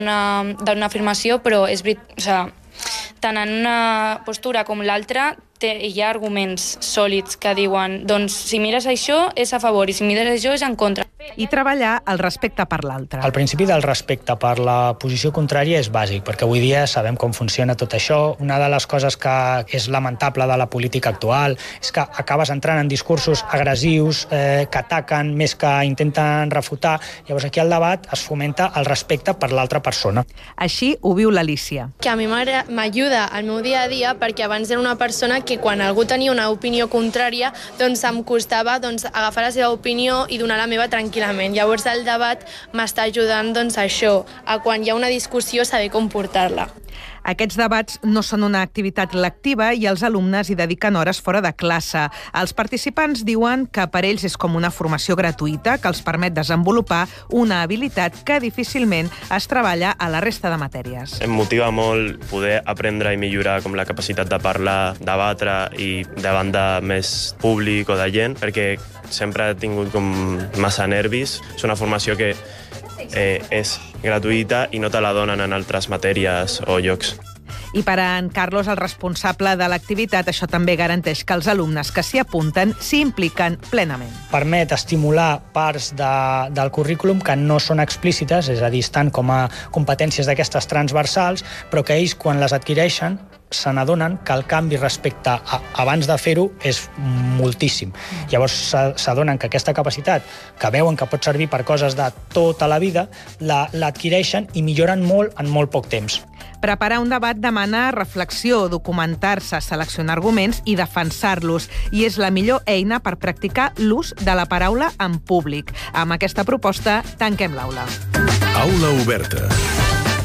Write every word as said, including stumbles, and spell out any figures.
d'una afirmació, però és veritat, o sigui, tant en una postura com l'altra hi ha arguments sòlids que diuen doncs si mires això és a favor i si mires això és en contra. I treballar el respecte per l'altre. El principi del respecte per la posició contrària és bàsic, perquè avui dia sabem com funciona tot això. Una de les coses que és lamentable de la política actual és que acabes entrant en discursos agressius eh, que ataquen més que intenten refutar. Llavors aquí al debat es fomenta el respecte per l'altra persona. Així ho viu l'Alícia. Que a mi m'ajuda al meu dia a dia perquè abans era una persona que quan algú tenia una opinió contrària doncs em costava doncs, agafar la seva opinió i donar la meva tranquil·lament. Llavors el debat m'està ajudant doncs, a això, a quan hi ha una discussió saber com portar-la. Aquests debats no són una activitat lectiva i els alumnes hi dediquen hores fora de classe. Els participants diuen que per ells és com una formació gratuïta que els permet desenvolupar una habilitat que difícilment es treballa a la resta de matèries. Em motiva molt poder aprendre i millorar com la capacitat de parlar, debatre i davant de més públic o de gent, perquè sempre he tingut com massa nervis. És una formació que eh, és gratuïta i no te la donen en altres matèries o llocs. I per a en Carlos, el responsable de l'activitat, això també garanteix que els alumnes que s'hi apunten s'hi impliquen plenament. Permet estimular parts de, del currículum que no són explícites, és a dir, estan com a competències d'aquestes transversals, però que ells, quan les adquireixen, se n'adonen que el canvi respecte a abans de fer-ho és moltíssim. Llavors s'adonen que aquesta capacitat, que veuen que pot servir per coses de tota la vida, l'adquireixen i milloren molt en molt poc temps. Preparar un debat demana reflexió, documentar-se, seleccionar arguments i defensar-los. I és la millor eina per practicar l'ús de la paraula en públic. Amb aquesta proposta tanquem l'aula. Aula oberta.